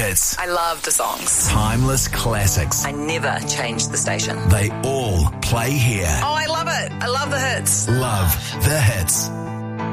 hits. I love the songs. Timeless classics. I never change the station. They all play here. Oh, I love it. I love the hits. Love the hits.